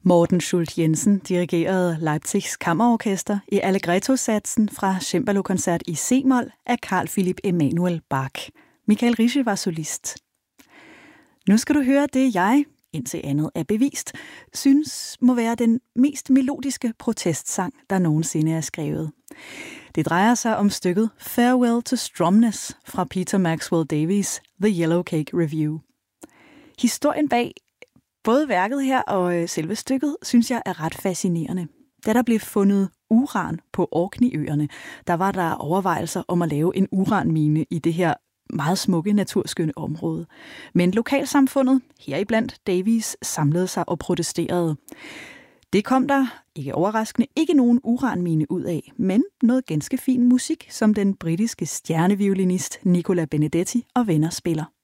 Morten Schult Jensen dirigerede Leipzigs kammerorkester i Allegretto-satsen fra Cembalo-koncert i C-mol af Carl Philipp Emanuel Bach. Michael Rische var solist. Nu skal du høre det, jeg, indtil andet er bevist, synes må være den mest melodiske protestsang, der nogensinde er skrevet. Det drejer sig om stykket Farewell to Stromness fra Peter Maxwell Davies' The Yellow Cake Review. Historien bag både værket her og selve stykket, synes jeg er ret fascinerende. Da der blev fundet uran på Orkney-øerne, der var der overvejelser om at lave en uranmine i det her meget smukke, naturskønne område. Men lokalsamfundet, heriblandt Davies, samlede sig og protesterede. Det kom der, ikke overraskende, ikke nogen uranmine ud af, men noget ganske fin musik, som den britiske stjerneviolinist Nicola Benedetti og venner spiller.